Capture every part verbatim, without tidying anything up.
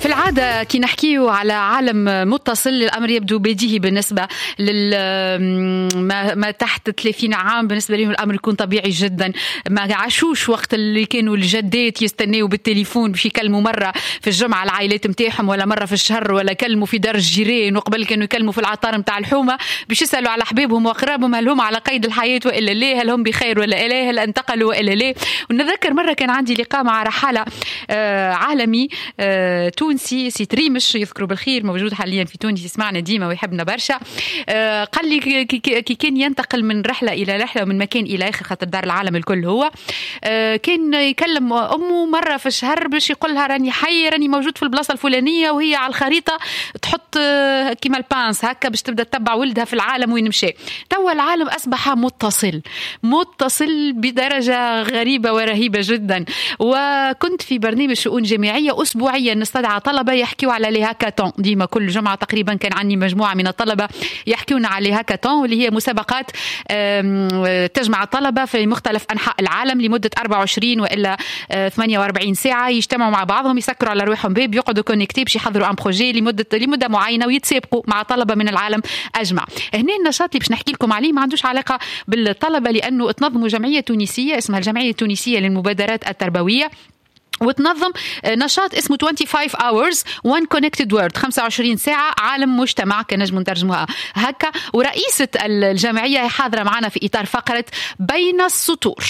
في العادة كي نحكيه على عالم متصل الأمر يبدو بديهي بالنسبة لل ما, ما تحت ثلاثين عام. بالنسبة لهم الأمر يكون طبيعي جدا. ما عاشوش وقت اللي كانوا الجدات يستنوا بالتليفون باش يكلموا مرة في الجمعة العائلات متاعهم ولا مرة في الشهر ولا كلموا في دار الجيران، وقبل كانوا يكلموا في العطار متاع الحومة باش يسألوا على حبيبهم وأقرابهم هل هم على قيد الحياة وإلا لا، هل هم بخير ولا لا، هل انتقلوا وإلا لا. ونذكر مرة كان عندي لقاء مع رحالة آه عالمي آه تونسي سي تريمش يذكروا بالخير، موجود حاليا في تونس يسمعنا ديما ويحبنا برشا. آه قال لي كي كان ينتقل من رحلة إلى رحلة ومن مكان إلى آخر خاطر دار العالم الكل هو آه كان يكلم أمه مرة في الشهر باش يقول لها راني حي راني موجود في البلاصة الفلانية، وهي على الخريطة تحط آه كيما البانس هكا باش تبدأ تتبع ولدها في العالم وين مشى. توا العالم أصبح متصل متصل بدرجة غريبة ورهيبة جدا. وكنت في برنامج شؤون جامعية أسبوعيا نستدعى طلبة يحكيوا على لي هاكاثون، ديما كل جمعة تقريبا كان عندي مجموعة من الطلبة يحكيونا على لي هاكاثون، واللي هي مسابقات تجمع الطلبة في مختلف أنحاء العالم لمدة أربعة وعشرين وإلا ثمانية وأربعين ساعة، يجتمعوا مع بعضهم يسكروا على روحهم باب يقعدوا كونكتي باش يحضروا ان بروجي لمدة لمدة معينة ويتسابقوا مع طلبة من العالم أجمع. هنا النشاط اللي باش نحكي لكم عليه ما عندوش علاقة بالطلبة، لأنه تنظموا جمعية تونسية اسمها الجمعية التونسية للمبادرات التربوية، وتنظم نشاط اسمه خمسة وعشرين hours one connected world، خمسة وعشرين ساعة عالم مجتمع كنجم نترجموها هكا. ورئيسة الجمعية حاضرة معنا في إطار فقرة بين السطور.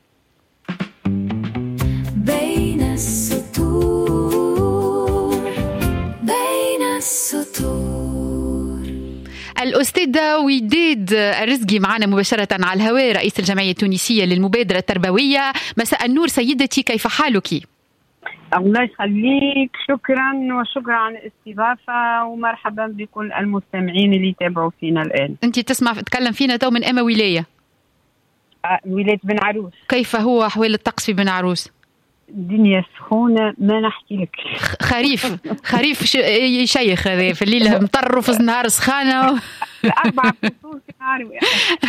بين السطور بين السطور. الأستاذة وداد الرزقي معنا مباشرة على الهواء، رئيس الجمعية التونسية للمبادرة التربوية. مساء النور سيدتي، كيف حالك؟ الله يخليك، شكرا وشكرا على الاستضافة ومرحبا بكل المستمعين اللي يتابعوا فينا الآن. أنت تسمع تتكلم فينا تو من أما ولاية؟ آه ولاية بن عروس. كيف هو أحوال الطقس في بن عروس؟ الدنيا سخونة ما نحكي لك. خريف خريف شيخ هذا في الليل مطر وفي النهار سخانة. الأربعة فصول في نهار واحد.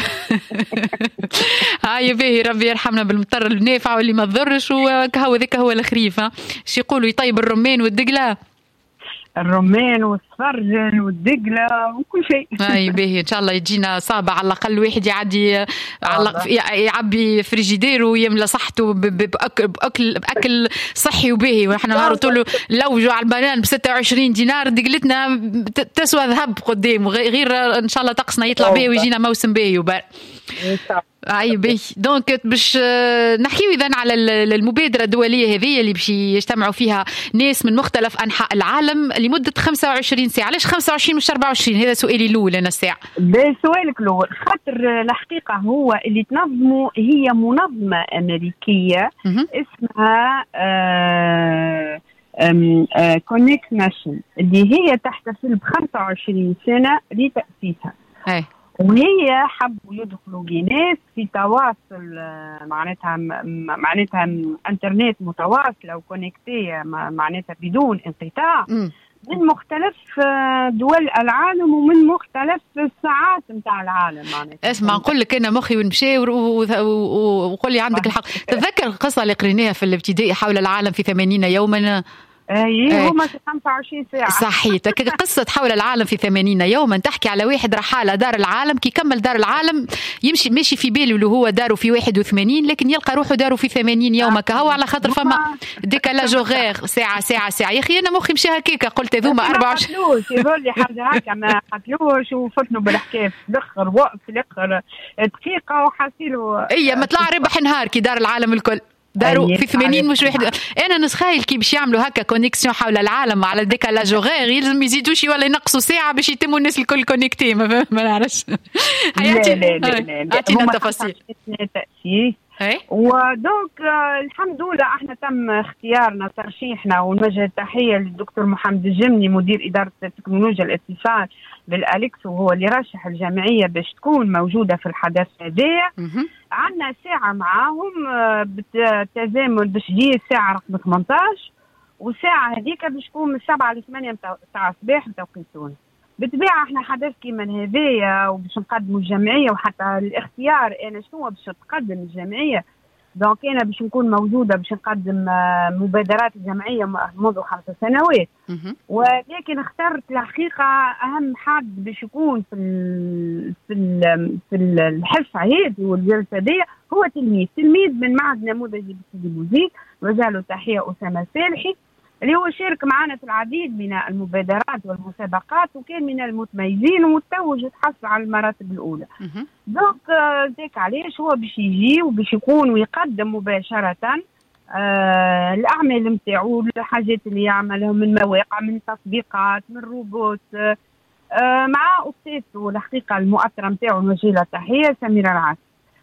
هاي باهي ربي يرحمنا بالمطر النافع واللي ما تضرش، وكهو ذاك هو الخريف. شي يقولوا يطيب الرمان والدقلة، الرمان والسفرجل والدقلة وكل شيء. اي باهي ان شاء الله يجينا صابع على الاقل واحد يعدي على يعبي فريجيدير ويملى صحته باكل باكل باكل صحي وباهي. ونحن نهار طول لوجوا على البنان ب ستة وعشرين دينار، دقلتنا تسوى ذهب قدام، غير ان شاء الله طقسنا يطلع باهي ويجينا موسم باهي وبار. اي باهي. دونك باش نحكيو اذا على المبادره الدوليه هذه اللي باش يجتمعوا فيها ناس من مختلف انحاء العالم لمده خمسة وعشرين ساعه. علاش خمسة وعشرين مش أربعة وعشرين؟ هذا سؤالي الاول انا الساعه. سؤالك الاول خاطر الحقيقه هو اللي تنظمه هي منظمه امريكيه اسمها آه كونكت ناشن، اللي هي تحتفل ب خمسة وعشرين سنه لتاسيسها. اي وهي حبوا يدخلوا ناس في تواصل معناتها معناتها انترنت متواصله وكونكتيه معناتها بدون انقطاع م. من مختلف دول العالم ومن مختلف الساعات نتاع العالم. معناتها اسمع نقول لك انا مخي ونمشي وقول لي عندك الحق. تذكر القصه اللي قريناها في الابتدائي حول العالم في ثمانين يوما؟ ايه هما خمسة وعشرين ساعة. صحيح. قصة حول العالم في ثمانين يوما تحكي على واحد رحالة دار العالم، كي كمل دار العالم يمشي ماشي في باله اللي هو داره في واحد وثمانين، لكن يلقى روحه داره في ثمانين يوم كهو، على خاطر فما ديكالاج غير ساعة ساعة ساعة. يا أخي أنا مخي مشي هكاك، قلت هذوما أربعة وعشرين. ما حكلوش يقول لي حاجة هكا ما حكلوش وفتنوا بالحكاية في الآخر وقف الآخر دقيقة وحاسيله. إيه ما طلع ربح نهار كي دار العالم الكل داروا في ثمانين مش واحد. انا نتخيل كي باش يعملوا هكا كونيكسيون حول العالم على ديكالاج غير يلزم يزيدوا شي ولا ينقصوا ساعه باش يتموا الناس الكل كونيكتي. ما, ما نعرفش. اعطينا تفاصيل. ودونك الحمد لله احنا تم اختيارنا ترشيحنا، ونوجه التحيه للدكتور محمد الجمني مدير اداره تكنولوجيا الاتصال بالاليكس، وهو اللي رشح الجمعيه باش تكون موجوده في الحدث هذا. عندنا ساعه معاهم بالتزامن باش تجي الساعه رقم ثمانية عشر، والساعه هذيك باش تكون من سبعة ل ثمانية تاع الصباح بتوقيت تونس. بالطبيعه احنا حدث كيما هذايا وباش نقدموا الجمعيه، وحتى الاختيار انا شنو باش تقدم الجمعيه دونك انا باش نكون موجوده باش نقدم مبادرات جمعيه منذ خمس سنوات. ولكن اخترت الحقيقه اهم حد باش يكون في ال في ال في الحصه هذه والجلسه دي هو تلميذ تلميذ من معهد نموذجي بسيدي بوزيد، وجه تحيه اسامه صالحي، اللي هو شارك معنا في العديد من المبادرات والمسابقات وكان من المتميزين ومتوج وتحصل على المراتب الاولى. دونك ذاك علاش هو باش يجي وباش يكون ويقدم مباشره آه الاعمال نتاعو، الحاجات اللي يعملها من مواقع من تطبيقات من روبوت، آه مع استاذته الحقيقه المؤثره نتاعو نوجه تحيه سميره العاصي.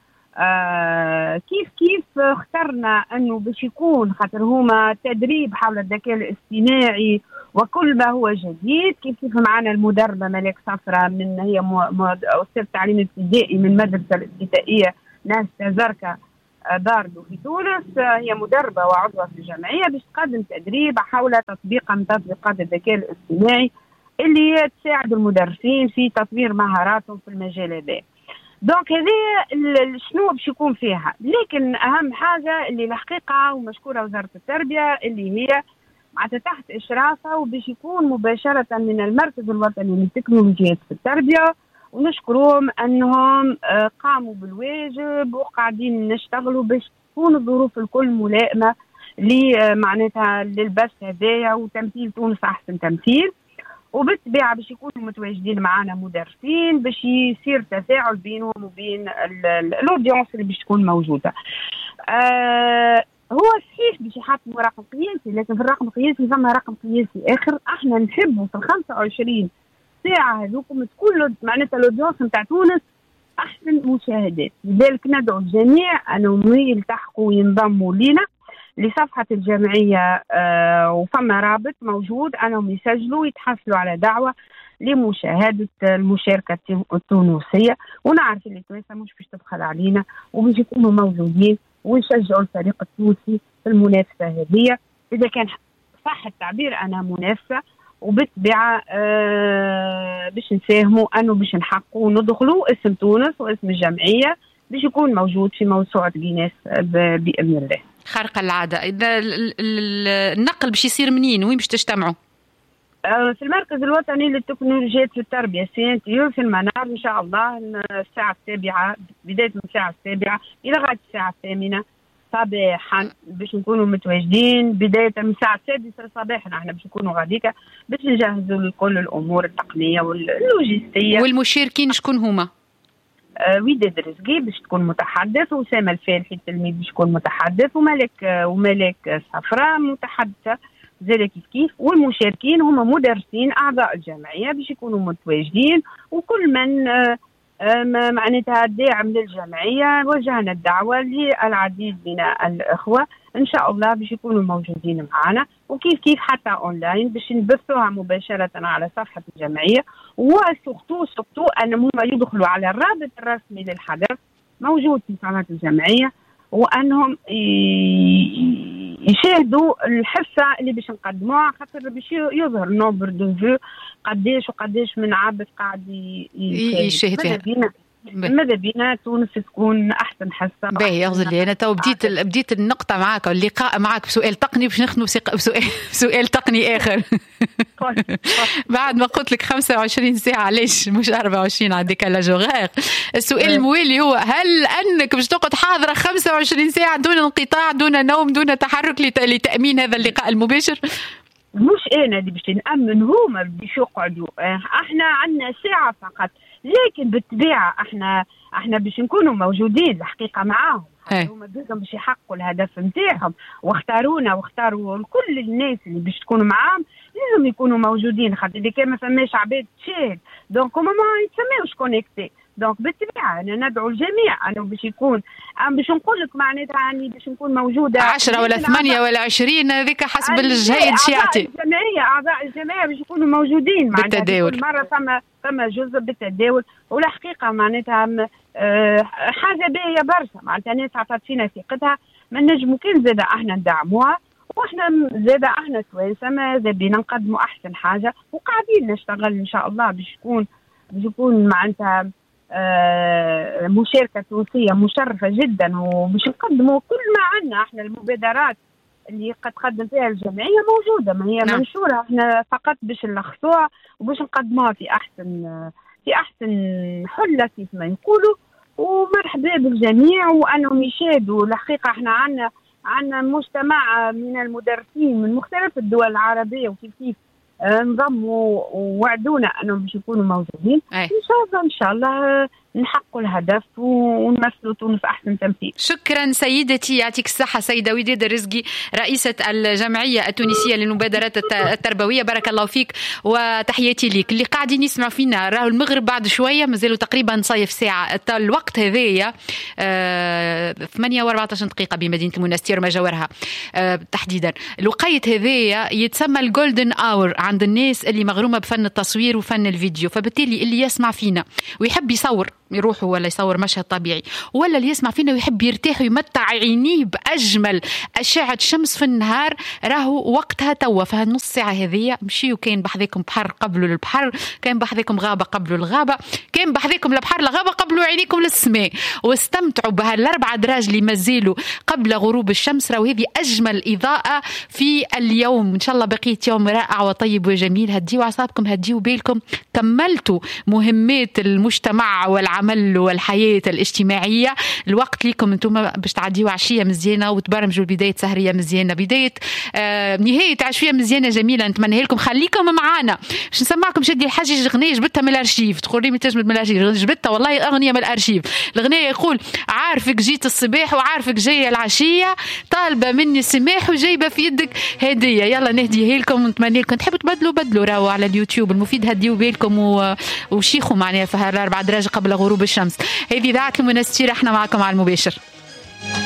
آه كيف كيف اخترنا انه باش يكون خاطر هما تدريب حول الذكاء الاصطناعي وكل ما هو جديد. كيف كيف معنا المدربه ملاك صفرة من هي استاذ تعليم ابتدائي من المدرسه الابتدائيه ناستا زركا باردو في تونس، آه هي مدربه وعضوه في الجمعيه باش تقدم تدريب حول تطبيق من تطبيقات الذكاء الاصطناعي اللي تساعد المدرسين في تطوير مهاراتهم في المجال هذا. دونك هذه شنو باش يكون فيها، لكن اهم حاجه اللي الحقيقه ومشكوره وزاره التربيه اللي هي معناتها تحت اشرافها وباش يكون مباشره من المركز الوطني للتكنولوجيات في التربيه، ونشكرهم انهم قاموا بالواجب وقاعدين نشتغلوا باش تكون الظروف الكل ملائمه لمعناتها للبث هذايا وتمثيل تونس احسن تمثيل. وبالطبيعه باش يكونوا متواجدين معنا مدرسين باش يصير تفاعل بينهم وبين الاودينس اللي باش تكون موجوده. آه هو صحيح باش يحطوا رقم قياسي، لكن في الرقم القياسي فما رقم قياسي اخر احنا نحبوا في ال خمسة وعشرين ساعه هذوكم تكون معناتها الاودينس نتاع تونس احسن مشاهدات. لذلك ندعو الجميع انهم يلتحقوا وينضموا لنا لصفحة الجمعية، آه وفما رابط موجود أنهم يسجلوا ويتحصلوا على دعوة لمشاهدة المشاركة التونسية. ونعرف اللي التونسية مش باش تبخل علينا وباش يكونوا موجودين ويشجعوا الفريق التونسي في المنافسة هذه، إذا كان صح التعبير أنا منافسة. وبالطبيعة آه باش نساهموا أنه باش نحققوا ندخلوا اسم تونس واسم الجمعية باش يكون موجود في موسوعة جينيس بإذن الله. خارقة العادة. إذا النقل باش يصير منين وين باش تجتمعوا؟ في المركز الوطني للتكنولوجيات في التربية سي ان تي في المنار إن شاء الله الساعة السابعة، بداية من الساعة السابعة إلى غاية الساعة الثامنة صباحا باش نكونوا متواجدين. بداية من الساعة السادسة صباحا احنا باش نكونوا غاديكا باش نجهزوا لكل الأمور التقنية واللوجستية. والمشاركين شكون هما؟ آه وداد رزقي باش تكون متحدث، وسامة الفالحي التلميذ باش يكون متحدث، وملك آه وملك صفراء متحدثة زي كيف كيف. والمشاركين هما مدرسين أعضاء الجمعية باش يكونوا متواجدين، وكل من آه آه معناتها داعم للجمعية وجهنا الدعوة للعديد من الإخوة إن شاء الله باش يكونوا موجودين معنا، وكيف كيف حتى أونلاين باش نبثوها مباشرة على صفحة الجمعية. وسقطوا سقطوا أنهم هم يدخلوا على الرابط الرسمي للحدث موجود في صفحة الجمعية، وأنهم يشاهدوا الحصة اللي باش نقدموها، خاطر باش يظهر نومبر دو فيو قديش وقديش من عبد قاعد يشاهد فيها. ماذا بينا تونس تكون احسن حصه. باهي يغزل لي انا تو بديت بديت النقطه معاك اللقاء معاك بسؤال تقني باش نخدموا بسؤال سؤال تقني اخر. بعد ما قلت لك خمسة وعشرين ساعه علاش مش أربعة وعشرين على ديكالاج هوغير؟ السؤال الموالي هو هل انك باش تقعد حاضره خمسة وعشرين ساعه دون انقطاع دون نوم دون تحرك لتامين هذا اللقاء المباشر؟ مش انا اللي باش نامن، هما باش يقعدوا، احنا عندنا ساعه فقط، لكن بالطبيعه احنا احنا باش نكونوا موجودين الحقيقه معاهم. هما بيهم باش يحققوا الهدف نتاعهم واختارونا واختاروا كل الناس اللي باش تكونوا معاهم لازم يكونوا موجودين، خاطر اللي كان ما فماش عباد تشاهد دونك هما ما يتسمعوش كونيكتي. دونك بالطبيعه انا ندعو الجميع انه باش يكون باش نقول لك معناتها يعني باش نكون موجوده عشرة ولا ثمانية ولا عشرين هذيك حسب الجهيد شيعتي. الجمعيه اعضاء الجمعيه باش يكونوا موجودين بالتداول. مره فما فما جزء بالتداول، والحقيقه معناتها أه حاجه باهيه برشا، معناتها الناس عطات فينا ثقتها ما نجموا كان زاده احنا ندعموها، واحنا زاده احنا توانسه ماذا بينا نقدموا احسن حاجه، وقاعدين نشتغل ان شاء الله باش يكون باش يكون معناتها آه مشاركة تونسية مشرفة جدا، وباش نقدموا كل ما عندنا احنا المبادرات اللي قد قدم فيها الجمعية موجودة، ما هي نعم. منشورة، احنا فقط باش نلخصوها وباش نقدموها في احسن في احسن حلة كيف ما يقولوا. ومرحبا بالجميع وانهم يشاهدوا. الحقيقة احنا عندنا عندنا مجتمع من المدرسين من مختلف الدول العربية، وكيف كيف انضموا ووعدونا انهم باش يكونوا موجودين. أي. ان شاء الله ان شاء الله نحققوا الهدف ونمثلوا تونس في احسن تمثيل. شكرا سيدتي، يعطيك الصحه سيده وديده الرزقي، رئيسه الجمعيه التونسيه للمبادرات التربويه. بارك الله فيك وتحياتي ليك. اللي قاعدين يسمعوا فينا راهو المغرب بعد شويه، مازالوا تقريبا صيف ساعه الوقت هذايا ثمانية وأربعة عشر دقيقه بمدينه المنستير وما جاورها أه تحديدا. الوقيت هذايا يتسمى الجولدن اور عند الناس اللي مغرومه بفن التصوير وفن الفيديو، فبالتالي اللي يسمع فينا ويحب يصور يروحوا ولا يصور مشهد طبيعي، ولا اللي يسمع فينا ويحب يرتاح ويمتع عينيه بأجمل أشعة الشمس في النهار، راهو وقتها توا في هالنص ساعة هذية مشيوا. كاين بحذاكم بحر قبلوا البحر، كاين بحذاكم غابة قبلوا الغابة، كاين بحذاكم البحر لغابة قبلوا عينيكم للسماء، واستمتعوا بهالأربعة دراج اللي مازالوا قبل غروب الشمس. راهو هذه أجمل إضاءة في اليوم. إن شاء الله بقية يوم رائع وطيب وجميل. هديوا أعصابكم، هديوا بالكم، كملتوا مهمات المجتمع والعالم العمل والحياة الاجتماعية. الوقت ليكم انتم باش تعديوا عشية مزيانة وتبرمجوا بداية سهرية مزيانة، بداية آه نهاية عشية مزيانة جميلة نتمنى لكم. خليكم معانا باش نسمعكم شدي الحاجة أغنية جبتها من الأرشيف. تقول لي متجمد من الأرشيف؟ جبتها والله أغنية من الأرشيف. الأغنية يقول عارفك جيت الصباح وعارفك جاية العشية، طالبة مني السماح وجايبة في يدك هدية. يلا نهديها لكم ونتمنى لكم تحبوا تبدلوا بدلوا راهو على اليوتيوب المفيد. هديوا بالكم و... وشيخوا معناها في هالأربع دراجة قبل غروب الشمس. هذه ذاك المنستير، احنا معكم على المباشر.